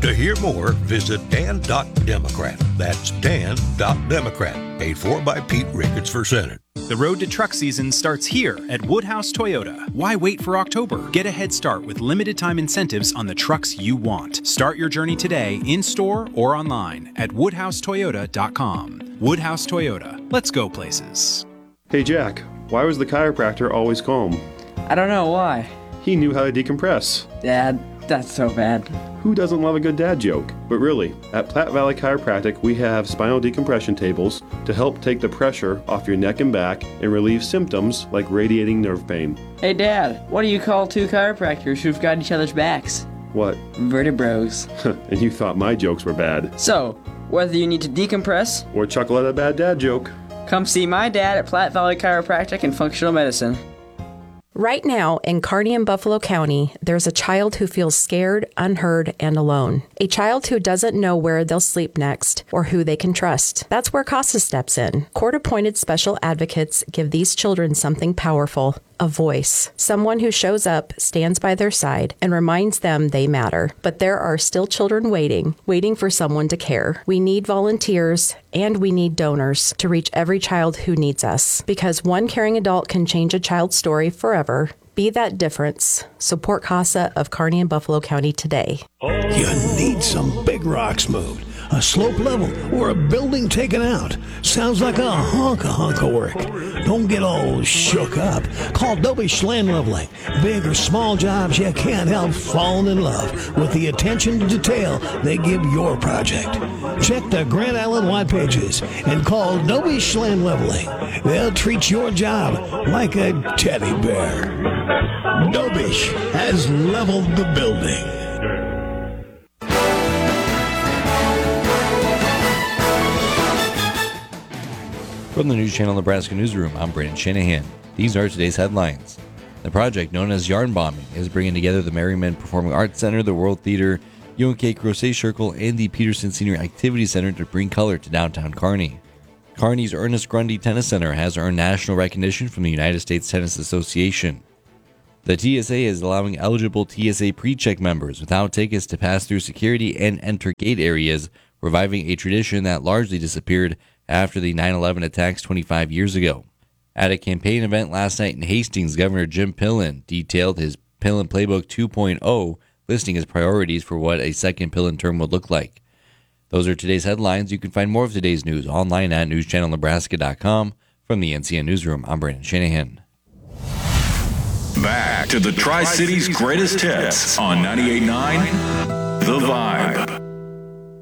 To hear more, visit dan.democrat. That's dan.democrat. Paid for by Pete Ricketts for Senate. The road to truck season starts here at Woodhouse Toyota. Why wait for October? Get a head start with limited time incentives on the trucks you want. Start your journey today in store or online at woodhousetoyota.com. Woodhouse Toyota. Let's go places. Hey Jack, why was the chiropractor always calm? I don't know why. He knew how to decompress. Dad, that's so bad. Who doesn't love a good dad joke? But really, at Platte Valley Chiropractic, we have spinal decompression tables to help take the pressure off your neck and back and relieve symptoms like radiating nerve pain. Hey Dad, what do you call two chiropractors who've got each other's backs? What? Vertebros. And you thought my jokes were bad. So, whether you need to decompress or chuckle at a bad dad joke, come see my dad at Platte Valley Chiropractic and Functional Medicine. Right now, in Kearney and Buffalo County, there's a child who feels scared, unheard, and alone. A child who doesn't know where they'll sleep next or who they can trust. That's where CASA steps in. Court-appointed special advocates give these children something powerful. A voice. Someone who shows up, stands by their side, and reminds them they matter. But there are still children waiting for someone to care. We need volunteers, and we need donors to reach every child who needs us. Because one caring adult can change a child's story forever. Be that difference. Support CASA of Kearney and Buffalo County today. You need some big rocks moved, a slope level, or a building taken out. Sounds like a hunk of work. Don't get all shook up. Call Dobish Land Leveling. Big or small jobs, you can't help falling in love with the attention to detail they give your project. Check the Grand Island White Pages and call Dobish Land Leveling. They'll treat your job like a teddy bear. Dobish has leveled the building. From the News Channel Nebraska Newsroom, I'm Brandon Shanahan. These are today's headlines. The project known as Yarn Bombing is bringing together the Merriman Performing Arts Center, the World Theater, UNK Crochet Circle, and the Peterson Senior Activity Center to bring color to downtown Kearney. Kearney's Ernest Grundy Tennis Center has earned national recognition from the United States Tennis Association. The TSA is allowing eligible TSA PreCheck members without tickets to pass through security and enter gate areas, reviving a tradition that largely disappeared after the 9/11 attacks 25 years ago. At a campaign event last night in Hastings, Governor Jim Pillen detailed his Pillen Playbook 2.0, listing his priorities for what a second Pillen term would look like. Those are today's headlines. You can find more of today's news online at newschannelnebraska.com. From the NCN Newsroom, I'm Brandon Shanahan. Back to the Tri-Cities greatest hits on 98.9 The Vibe.